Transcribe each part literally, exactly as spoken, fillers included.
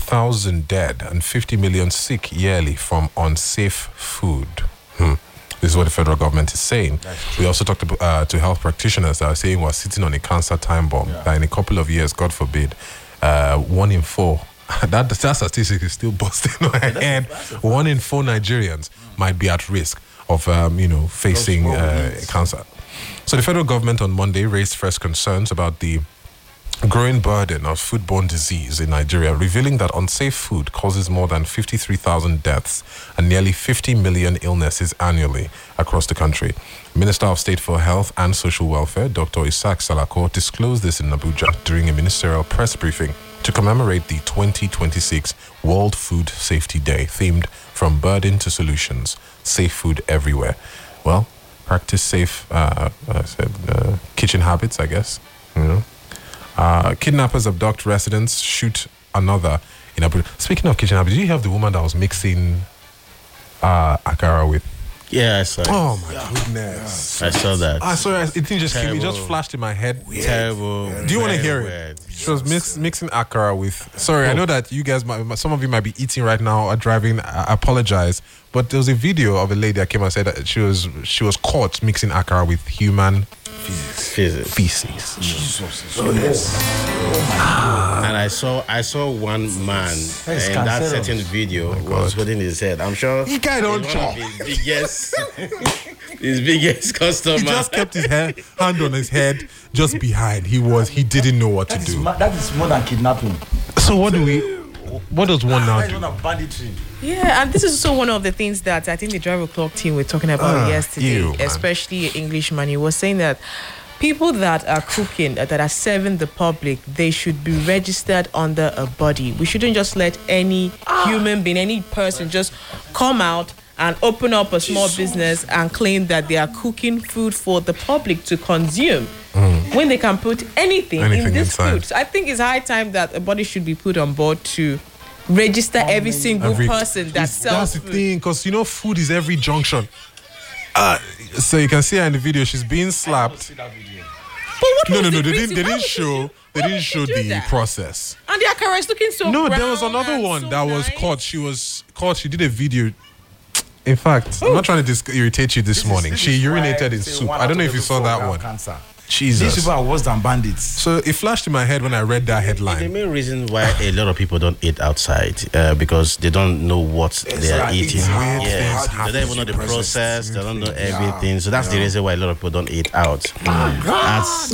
thousand dead and fifty million sick yearly from unsafe food. Hmm. This is what the federal government is saying. We also talked about, uh, to health practitioners that are saying we're sitting on a cancer time bomb. Yeah. That in a couple of years, God forbid, uh, one in four, that, that statistic is still busting my head. One in four Nigerians mm. might be at risk of, um, you know, facing uh, cancer. So the federal government on Monday raised fresh concerns about the growing burden of foodborne disease in Nigeria, revealing that unsafe food causes more than fifty-three thousand deaths and nearly fifty million illnesses annually across the country. Minister of State for Health and Social Welfare, Doctor Isaac Salako, disclosed this in Abuja during a ministerial press briefing to commemorate the twenty twenty-six World Food Safety Day, themed From Burden to Solutions, Safe Food Everywhere. Well, practice safe uh, I said, uh, kitchen habits, I guess, you know. Uh, kidnappers abduct residents, shoot another in Abuja. Speaking of kitchen habits, did you have the woman that was mixing uh, akara with? Yeah, I saw it. Oh my yeah. goodness! Yeah. I saw that. I saw it. It didn't just came, it just flashed in my head. Weird. Terrible. Do you want to hear weird. it? She was mix, mixing akara with. Sorry, oh. I know that you guys, might, some of you might be eating right now or driving. I apologize, but there was a video of a lady that came and said that she was she was caught mixing akara with human Physics. feces. Jesus. Oh, yes. Oh, and I saw I saw one man in that certain video oh was holding his head. I'm sure he guy don't chop. His biggest, his biggest customer. He just kept his head, hand on his head, just behind. He was. He didn't know what that to do. Ma- that is more than kidnapping. So what do we? What does one now do? Banditry. Yeah, and this is also one of the things that I think the Drive O'Clock team were talking about uh, yesterday, ew, especially Englishman. He was saying that people that are cooking, uh, that are serving the public, they should be registered under a body. We shouldn't just let any ah. human being, any person just come out and open up a small business and claim that they are cooking food for the public to consume. Mm. When they can put anything, anything in this inside. Food. So I think it's high time that a body should be put on board to register every single every, person that sells That's the food. thing, because you know food is every junction. Uh, so you can see her in the video, she's being slapped. But what no, was no, no, the they didn't, they didn't you, show they didn't show the that? process. And the akara is looking so No, brown there was another one so that was nice. caught. She was caught, she did a video. In fact, Ooh. I'm not trying to dis- irritate you this, this morning. Is, this she urinated in soup. I don't know if you saw that one. Cancer. Jesus. These people are worse than bandits. So it flashed in my head when I read that headline. The main reason why a lot of people don't eat outside uh, because they don't know what it's they are like eating. Yes. They don't even know the process. They don't know everything. Yeah. So that's yeah. the reason why a lot of people don't eat out. Mm. As,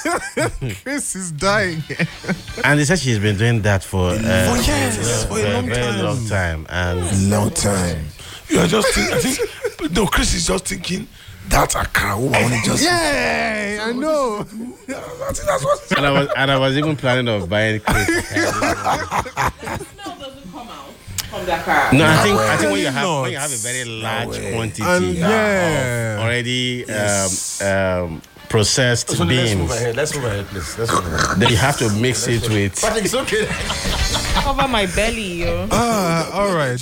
as Chris is dying. And they said she's been doing that for, uh, for yes, for, for a long very time. long time. And long time. You are just thinking. I think no, Chris is just thinking. That's a car. Woman just yeah, I know. that's, that's what and I was and I was even planning of buying Chris. The smell doesn't come out from that car. No, I think I think when you have when you have a very large no quantity and, yeah. of already yes. um, um, processed so beans. Let's move ahead. Let's move ahead, please. Let's move ahead. Then you have to mix let's it with. But it's okay. Cover my belly, yo. Ah, all right.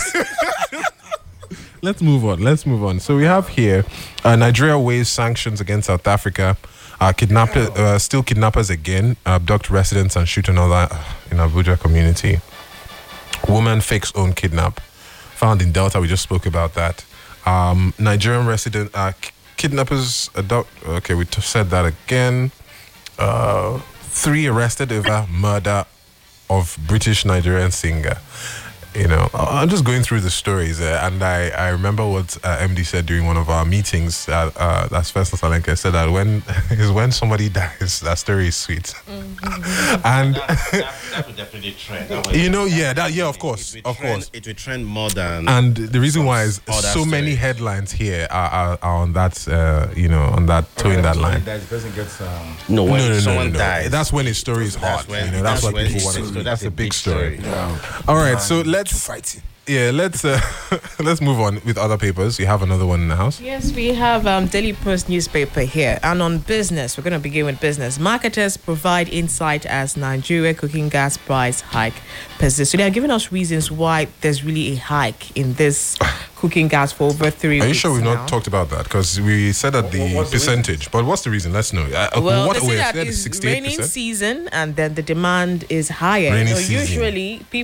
Let's move on. Let's move on. So we have here uh, Nigeria weighs sanctions against South Africa. Uh, kidnapper, uh, still kidnappers again. Abduct residents and shoot another uh, in Abuja community. Woman fakes own kidnap. Found in Delta. We just spoke about that. Um, Nigerian resident uh, k- kidnappers abduct. Okay, we t- said that again. Uh, three arrested over murder of British Nigerian singer. You know, I'm just going through the stories, uh, and I, I remember what uh, M D said during one of our meetings. Uh, uh, that's Festus Alenke said that when is when somebody dies, that story is sweet, mm-hmm. and that, that, that would definitely trend. You know, yeah, that yeah, of course, of trend, course, it will trend more than. And the reason why is so story. many headlines here are, are, are on that, uh, you know, on that towing that line. That the person gets um, no, when no, no, someone no, no, no. dies. That's when his story is hot. When, you know, that's, that's what people want to do. That's a big story. story. Yeah. All right, so let's. Fighting. Yeah, let's uh, let's move on with other papers. You have another one in the house? Yes, we have um, Daily Post newspaper here. And on business, we're going to begin with business. Marketers provide insight as Nigeria cooking gas price hike persists. So they are giving us reasons why there's really a hike in this cooking gas for over three Are weeks you sure we've now. not talked about that? Because we said that the what, percentage. The but what's the reason? Let's know. Uh, well, what they say way? that it's raining season and then the demand is higher. Rainy so season. usually people